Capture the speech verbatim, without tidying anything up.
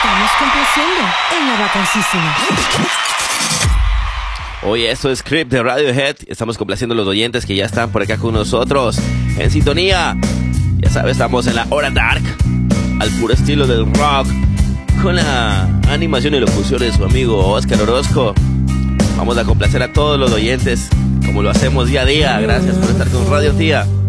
estamos complaciendo en la vacancísima. Oye, esto es Creep de Radiohead. Estamos complaciendo a los oyentes que ya están por acá con nosotros en sintonía. Ya sabes, estamos en la hora dark, al puro estilo del rock, con la animación y locución de su amigo Oscar Orozco. Vamos a complacer a todos los oyentes como lo hacemos día a día. Gracias por estar con Radio Tía.